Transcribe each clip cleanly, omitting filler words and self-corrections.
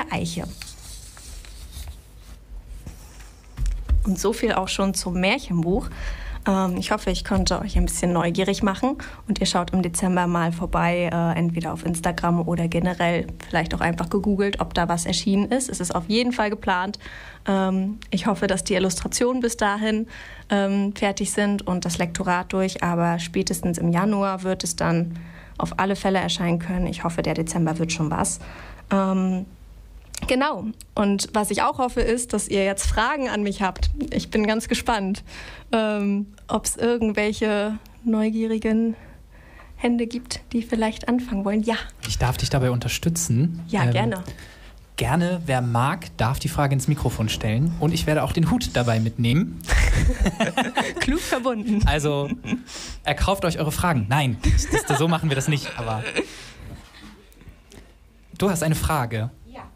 der Eiche. Und so viel auch schon zum Märchenbuch. Ich hoffe, ich konnte euch ein bisschen neugierig machen und ihr schaut im Dezember mal vorbei, entweder auf Instagram oder generell vielleicht auch einfach gegoogelt, ob da was erschienen ist. Es ist auf jeden Fall geplant. Ich hoffe, dass die Illustrationen bis dahin fertig sind und das Lektorat durch, aber spätestens im Januar wird es dann auf alle Fälle erscheinen können. Ich hoffe, der Dezember wird schon was. Genau. Und was ich auch hoffe, ist, dass ihr jetzt Fragen an mich habt. Ich bin ganz gespannt, ob es irgendwelche neugierigen Hände gibt, die vielleicht anfangen wollen. Ja. Ich darf dich dabei unterstützen. Ja, gerne. Gerne, wer mag, darf die Frage ins Mikrofon stellen. Und ich werde auch den Hut dabei mitnehmen. Klug verbunden. Also, erkauft euch eure Fragen. Nein, so machen wir das nicht. Aber du hast eine Frage.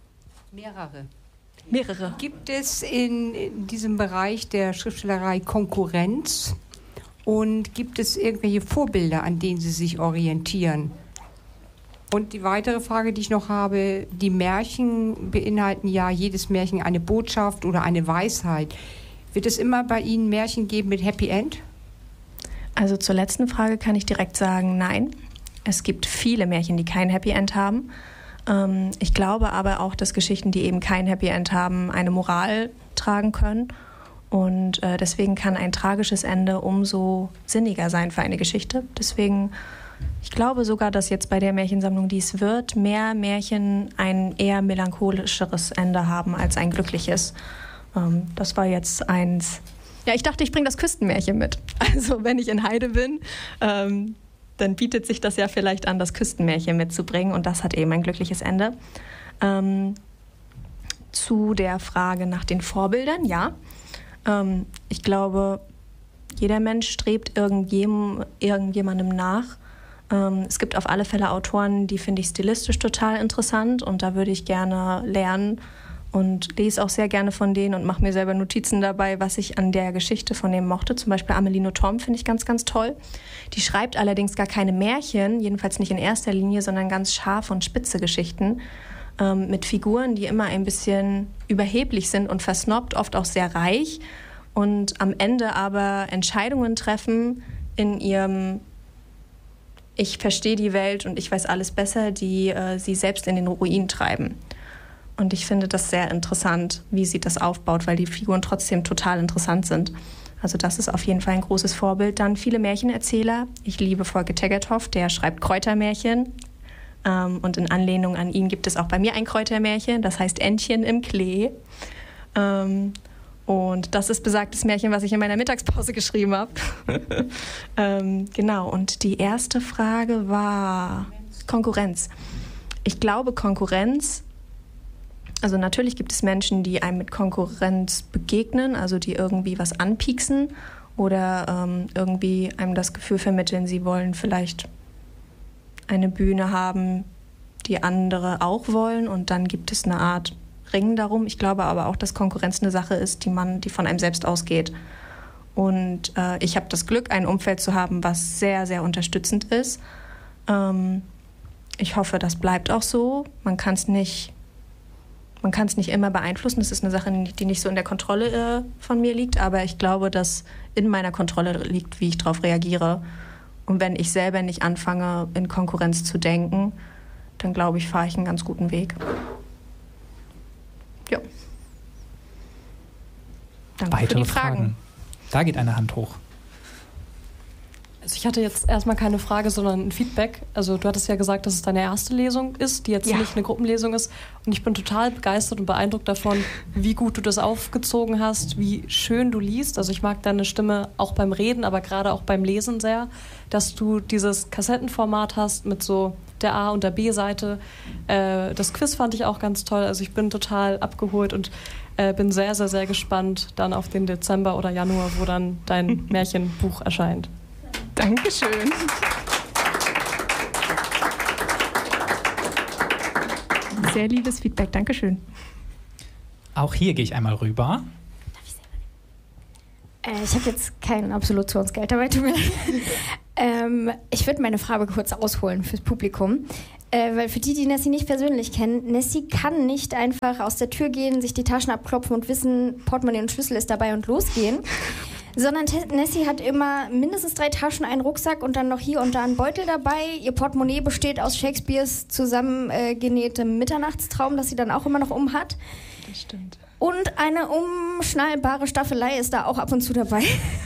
Mehrere. Gibt es in diesem Bereich der Schriftstellerei Konkurrenz und gibt es irgendwelche Vorbilder, an denen Sie sich orientieren? Und die weitere Frage, die ich noch habe, die Märchen beinhalten ja jedes Märchen eine Botschaft oder eine Weisheit. Wird es immer bei Ihnen Märchen geben mit Happy End? Also zur letzten Frage kann ich direkt sagen, nein. Es gibt viele Märchen, die kein Happy End haben. Ich glaube aber auch, dass Geschichten, die eben kein Happy End haben, eine Moral tragen können. Und deswegen kann ein tragisches Ende umso sinniger sein für eine Geschichte. Deswegen, ich glaube sogar, dass jetzt bei der Märchensammlung, die es wird, mehr Märchen ein eher melancholischeres Ende haben als ein glückliches. Das war jetzt eins. Ja, ich dachte, ich bringe das Küstenmärchen mit. Also wenn ich in Heide bin, dann bietet sich das ja vielleicht an, das Küstenmärchen mitzubringen. Und das hat eben ein glückliches Ende. Zu der Frage nach den Vorbildern, ja. Ich glaube, jeder Mensch strebt irgendjemandem nach. Es gibt auf alle Fälle Autoren, die finde ich stilistisch total interessant. Und da würde ich gerne lernen und lese auch sehr gerne von denen und mache mir selber Notizen dabei, was ich an der Geschichte von dem mochte. Zum Beispiel Amelie Nothomb finde ich ganz, ganz toll. Die schreibt allerdings gar keine Märchen, jedenfalls nicht in erster Linie, sondern ganz scharfe und spitze Geschichten mit Figuren, die immer ein bisschen überheblich sind und versnobbt, oft auch sehr reich und am Ende aber Entscheidungen treffen in ihrem Ich verstehe die Welt und ich weiß alles besser, die sie selbst in den Ruin treiben. Und ich finde das sehr interessant, wie sie das aufbaut, weil die Figuren trotzdem total interessant sind. Also das ist auf jeden Fall ein großes Vorbild. Dann viele Märchenerzähler. Ich liebe Volker Tegethoff, der schreibt Kräutermärchen. Und in Anlehnung an ihn gibt es auch bei mir ein Kräutermärchen, das heißt Entchen im Klee. Und das ist besagtes Märchen, was ich in meiner Mittagspause geschrieben habe. Genau, und die erste Frage war Konkurrenz. Ich glaube, Konkurrenz, also natürlich gibt es Menschen, die einem mit Konkurrenz begegnen, also die irgendwie was anpieksen oder irgendwie einem das Gefühl vermitteln, sie wollen vielleicht eine Bühne haben, die andere auch wollen, und dann gibt es eine Art Ringen darum. Ich glaube aber auch, dass Konkurrenz eine Sache ist, die von einem selbst ausgeht. Und ich habe das Glück, ein Umfeld zu haben, was sehr, sehr unterstützend ist. Ich hoffe, das bleibt auch so. Man kann es nicht immer beeinflussen. Das ist eine Sache, die nicht so in der Kontrolle von mir liegt. Aber ich glaube, dass in meiner Kontrolle liegt, wie ich darauf reagiere. Und wenn ich selber nicht anfange, in Konkurrenz zu denken, dann glaube ich, fahre ich einen ganz guten Weg. Ja. Danke für die Fragen. Da geht eine Hand hoch. Also ich hatte jetzt erstmal keine Frage, sondern ein Feedback. Also du hattest ja gesagt, dass es deine erste Lesung ist, die jetzt nicht eine Gruppenlesung ist. Und ich bin total begeistert und beeindruckt davon, wie gut du das aufgezogen hast, wie schön du liest. Also ich mag deine Stimme auch beim Reden, aber gerade auch beim Lesen sehr, dass du dieses Kassettenformat hast mit so der A- und der B-Seite. Das Quiz fand ich auch ganz toll. Also ich bin total abgeholt und bin sehr, sehr, sehr gespannt dann auf den Dezember oder Januar, wo dann dein Märchenbuch erscheint. Dankeschön. Sehr liebes Feedback, Dankeschön. Auch hier gehe ich einmal rüber. Ich habe jetzt kein Absolutionsgeld dabei, tut mir leid. Ich würde meine Frage kurz ausholen fürs Publikum. Weil für die Nessie nicht persönlich kennen, Nessie kann nicht einfach aus der Tür gehen, sich die Taschen abklopfen und wissen, Portemonnaie und Schlüssel ist dabei und losgehen. Sondern Nessie hat immer mindestens 3 Taschen, einen Rucksack und dann noch hier und da einen Beutel dabei. Ihr Portemonnaie besteht aus Shakespeares zusammengenähtem Mitternachtstraum, das sie dann auch immer noch umhat. Das stimmt. Und eine umschnallbare Staffelei ist da auch ab und zu dabei.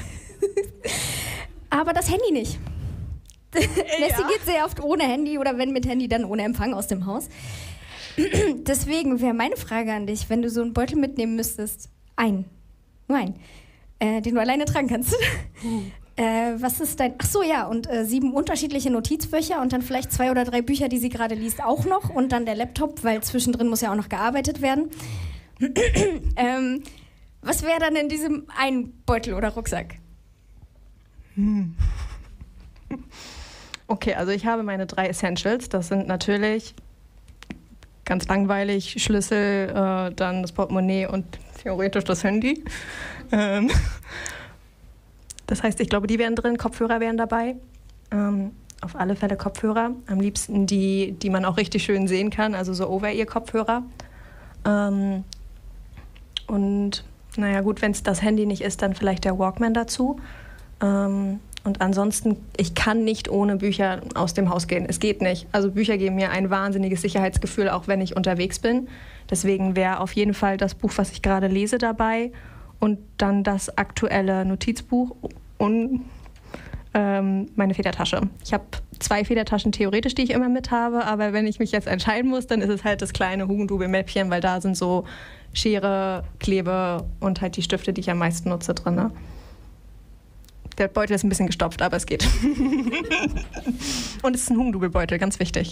Aber das Handy nicht. Nessie geht sehr oft ohne Handy oder wenn mit Handy, dann ohne Empfang aus dem Haus. Deswegen wäre meine Frage an dich, wenn du so einen Beutel mitnehmen müsstest, nur einen, den du alleine tragen kannst. Was ist dein... Ach so, ja, und 7 unterschiedliche Notizbücher und dann vielleicht 2 oder 3 Bücher, die sie gerade liest, auch noch. Und dann der Laptop, weil zwischendrin muss ja auch noch gearbeitet werden. Was wäre dann in diesem einen Beutel oder Rucksack? Okay, also ich habe meine 3 Essentials. Das sind natürlich ganz langweilig Schlüssel, dann das Portemonnaie und theoretisch das Handy. Das heißt, ich glaube, die wären drin, Kopfhörer wären dabei. Auf alle Fälle Kopfhörer. Am liebsten die man auch richtig schön sehen kann, also so Over-Ear-Kopfhörer. Und naja gut, wenn es das Handy nicht ist, dann vielleicht der Walkman dazu. Und ansonsten, ich kann nicht ohne Bücher aus dem Haus gehen. Es geht nicht. Also Bücher geben mir ein wahnsinniges Sicherheitsgefühl, auch wenn ich unterwegs bin. Deswegen wäre auf jeden Fall das Buch, was ich gerade lese, dabei. Und dann das aktuelle Notizbuch und meine Federtasche. Ich habe 2 Federtaschen theoretisch, die ich immer mit habe. Aber wenn ich mich jetzt entscheiden muss, dann ist es halt das kleine Hugendubel-Mäppchen, weil da sind so Schere, Klebe und halt die Stifte, die ich am meisten nutze, drin. Ne? Der Beutel ist ein bisschen gestopft, aber es geht. Und es ist ein Hugendubelbeutel, ganz wichtig.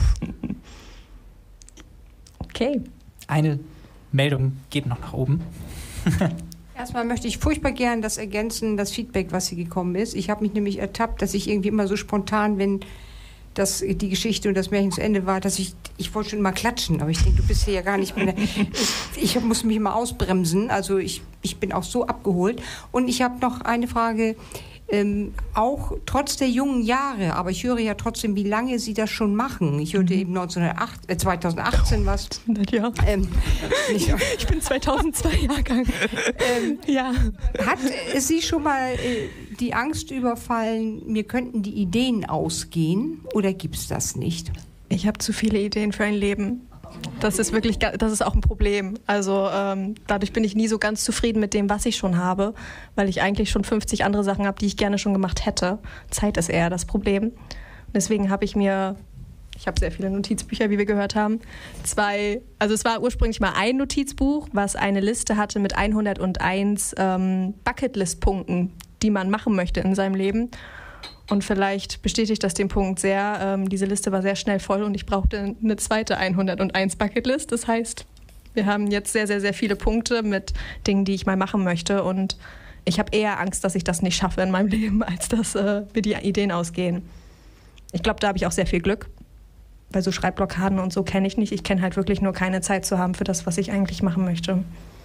Okay. Eine Meldung geht noch nach oben. Erstmal möchte ich furchtbar gern das ergänzen, das Feedback, was hier gekommen ist. Ich habe mich nämlich ertappt, dass ich irgendwie immer so spontan, wenn die Geschichte und das Märchen zu Ende war, dass ich wollte schon mal klatschen, aber ich denke, du bist hier ja gar nicht mehr. Ich muss mich mal ausbremsen, also ich bin auch so abgeholt. Und ich habe noch eine Frage, auch trotz der jungen Jahre, aber ich höre ja trotzdem, wie lange Sie das schon machen. Ich hörte eben 2018 was. Ja. Ich bin 2002 Jahrgang. Ja. Hat Sie schon mal die Angst überfallen, mir könnten die Ideen ausgehen, oder gibt es das nicht? Ich habe zu viele Ideen für ein Leben. Das ist auch ein Problem. Also dadurch bin ich nie so ganz zufrieden mit dem, was ich schon habe, weil ich eigentlich schon 50 andere Sachen habe, die ich gerne schon gemacht hätte. Zeit ist eher das Problem. Deswegen habe ich habe sehr viele Notizbücher, wie wir gehört haben. Also es war ursprünglich mal ein Notizbuch, was eine Liste hatte mit 101 Bucketlist-Punkten, die man machen möchte in seinem Leben. Und vielleicht bestätigt das den Punkt sehr. Diese Liste war sehr schnell voll und ich brauchte eine zweite 101 Bucketlist. Das heißt, wir haben jetzt sehr, sehr, sehr viele Punkte mit Dingen, die ich mal machen möchte. Und ich habe eher Angst, dass ich das nicht schaffe in meinem Leben, als dass mir die Ideen ausgehen. Ich glaube, da habe ich auch sehr viel Glück. Weil so Schreibblockaden und so kenne ich nicht. Ich kenne halt wirklich nur keine Zeit zu haben für das, was ich eigentlich machen möchte.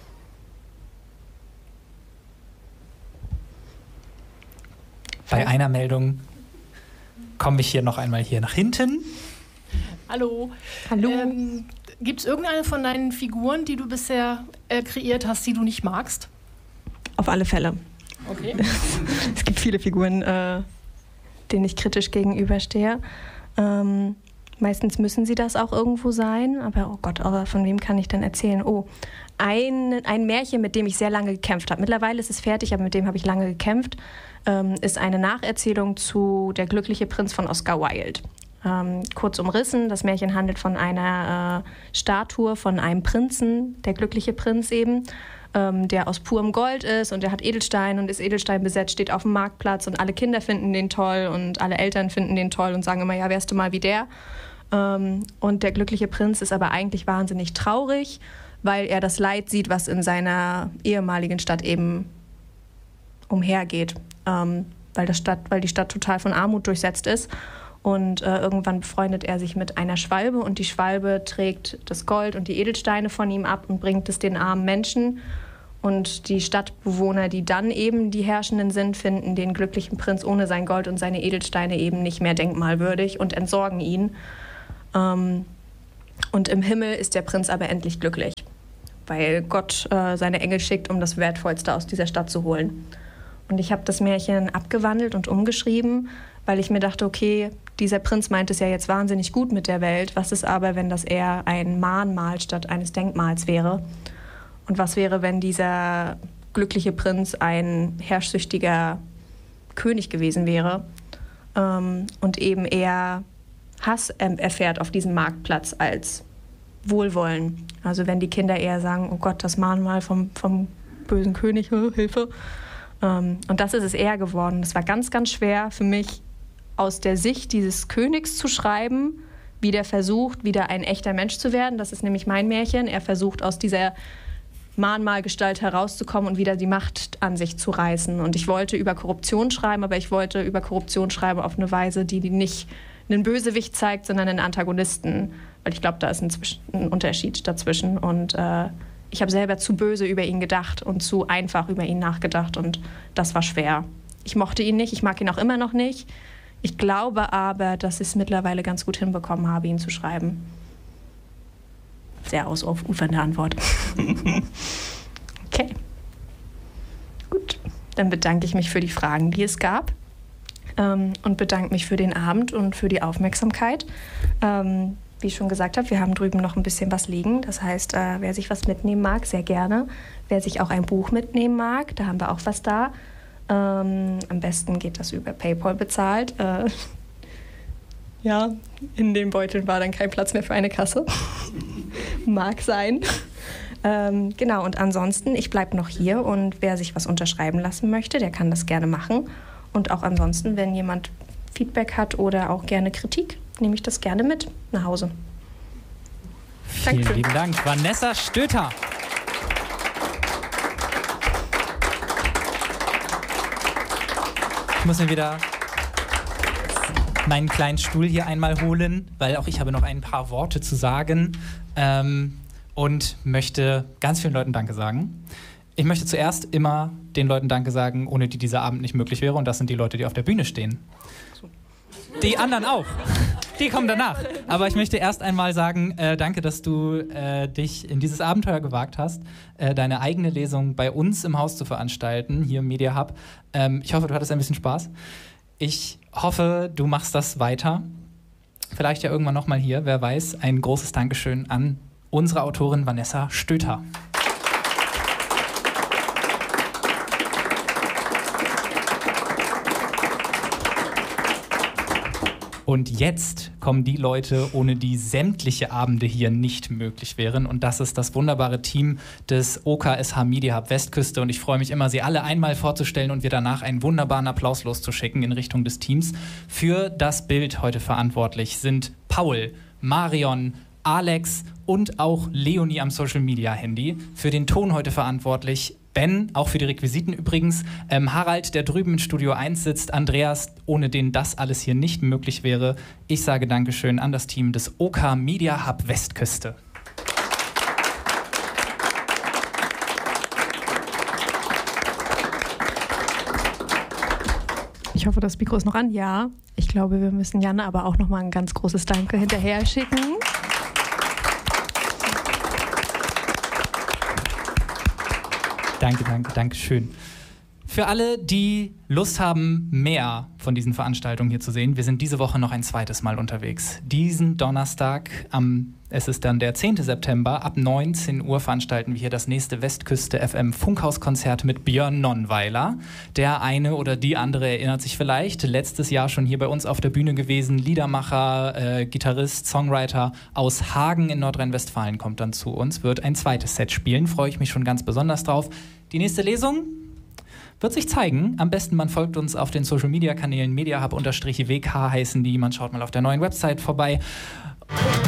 Bei einer Meldung komme ich hier noch einmal nach hinten. Hallo. Hallo. Gibt es irgendeine von deinen Figuren, die du bisher kreiert hast, die du nicht magst? Auf alle Fälle. Okay. Es gibt viele Figuren, denen ich kritisch gegenüberstehe. Meistens müssen sie das auch irgendwo sein. Aber oh Gott, von wem kann ich denn erzählen? Oh, ein Märchen, mit dem ich sehr lange gekämpft habe. Mittlerweile ist es fertig, aber mit dem habe ich lange gekämpft. Ist eine Nacherzählung zu Der glückliche Prinz von Oscar Wilde. Kurz umrissen, das Märchen handelt von einer Statue von einem Prinzen, der glückliche Prinz eben, der aus purem Gold ist und der hat Edelstein und ist Edelstein besetzt, steht auf dem Marktplatz und alle Kinder finden den toll und alle Eltern finden den toll und sagen immer, ja, wärst du mal wie der. Und der glückliche Prinz ist aber eigentlich wahnsinnig traurig, weil er das Leid sieht, was in seiner ehemaligen Stadt eben umhergeht, weil die Stadt total von Armut durchsetzt ist. Und irgendwann befreundet er sich mit einer Schwalbe und die Schwalbe trägt das Gold und die Edelsteine von ihm ab und bringt es den armen Menschen. Und die Stadtbewohner, die dann eben die Herrschenden sind, finden den glücklichen Prinz ohne sein Gold und seine Edelsteine eben nicht mehr denkmalwürdig und entsorgen ihn. Und im Himmel ist der Prinz aber endlich glücklich, weil Gott seine Engel schickt, um das Wertvollste aus dieser Stadt zu holen. Und ich habe das Märchen abgewandelt und umgeschrieben, weil ich mir dachte, okay, dieser Prinz meint es ja jetzt wahnsinnig gut mit der Welt. Was ist aber, wenn das eher ein Mahnmal statt eines Denkmals wäre? Und was wäre, wenn dieser glückliche Prinz ein herrschsüchtiger König gewesen wäre und eben eher Hass erfährt auf diesem Marktplatz als Wohlwollen? Also wenn die Kinder eher sagen, oh Gott, das Mahnmal vom bösen König, Hilfe. Und das ist es eher geworden. Das war ganz, ganz schwer für mich, aus der Sicht dieses Königs zu schreiben, wie der versucht, wieder ein echter Mensch zu werden. Das ist nämlich mein Märchen. Er versucht, aus dieser Mahnmalgestalt herauszukommen und wieder die Macht an sich zu reißen. Und ich wollte über Korruption schreiben, aber ich wollte über Korruption schreiben auf eine Weise, die nicht einen Bösewicht zeigt, sondern einen Antagonisten. Weil ich glaube, da ist ein Unterschied dazwischen. Und ich habe selber zu böse über ihn gedacht und zu einfach über ihn nachgedacht. Und das war schwer. Ich mochte ihn nicht, ich mag ihn auch immer noch nicht. Ich glaube aber, dass ich es mittlerweile ganz gut hinbekommen habe, ihn zu schreiben. Sehr ausufernde Antwort. Okay. Gut, dann bedanke ich mich für die Fragen, die es gab. Und bedanke mich für den Abend und für die Aufmerksamkeit. Wie ich schon gesagt habe, wir haben drüben noch ein bisschen was liegen. Das heißt, wer sich was mitnehmen mag, sehr gerne. Wer sich auch ein Buch mitnehmen mag, da haben wir auch was da. Am besten geht das über PayPal bezahlt. Ja, in den Beuteln war dann kein Platz mehr für eine Kasse. Mag sein. Genau, und ansonsten, ich bleibe noch hier und wer sich was unterschreiben lassen möchte, der kann das gerne machen. Und auch ansonsten, wenn jemand Feedback hat oder auch gerne Kritik, nehme ich das gerne mit nach Hause. Vielen lieben Dank, Vanessa Stöter. Ich muss mir wieder meinen kleinen Stuhl hier einmal holen, weil auch ich habe noch ein paar Worte zu sagen und möchte ganz vielen Leuten Danke sagen. Ich möchte zuerst immer den Leuten Danke sagen, ohne die dieser Abend nicht möglich wäre, und das sind die Leute, die auf der Bühne stehen. Die anderen auch. Die kommen danach. Aber ich möchte erst einmal sagen, danke, dass du dich in dieses Abenteuer gewagt hast, deine eigene Lesung bei uns im Haus zu veranstalten, hier im Media Hub. Ich hoffe, du hattest ein bisschen Spaß. Ich hoffe, du machst das weiter. Vielleicht ja irgendwann nochmal hier, wer weiß. Ein großes Dankeschön an unsere Autorin Vanessa Stöter. Und jetzt kommen die Leute, ohne die sämtliche Abende hier nicht möglich wären. Und das ist das wunderbare Team des OKSH Media Hub Westküste. Und ich freue mich immer, sie alle einmal vorzustellen und wir danach einen wunderbaren Applaus loszuschicken in Richtung des Teams. Für das Bild heute verantwortlich sind Paul, Marion, Alex und auch Leonie am Social Media Handy. Für den Ton heute verantwortlich Ben, auch für die Requisiten übrigens, Harald, der drüben in Studio 1 sitzt, Andreas, ohne den das alles hier nicht möglich wäre. Ich sage Dankeschön an das Team des OK Media Hub Westküste. Ich hoffe, das Mikro ist noch an. Ja, ich glaube, wir müssen Jan aber auch noch mal ein ganz großes Danke hinterher schicken. Danke schön. Für alle, die Lust haben, mehr von diesen Veranstaltungen hier zu sehen, wir sind diese Woche noch ein zweites Mal unterwegs. Diesen Donnerstag, es ist dann der 10. September, ab 19 Uhr veranstalten wir hier das nächste Westküste FM Funkhauskonzert mit Björn Nonnweiler. Der eine oder die andere erinnert sich vielleicht, letztes Jahr schon hier bei uns auf der Bühne gewesen, Liedermacher, Gitarrist, Songwriter aus Hagen in Nordrhein-Westfalen kommt dann zu uns, wird ein zweites Set spielen, freue ich mich schon ganz besonders drauf. Die nächste Lesung wird sich zeigen. Am besten, man folgt uns auf den Social-Media-Kanälen mediahub_wk heißen die. Man schaut mal auf der neuen Website vorbei.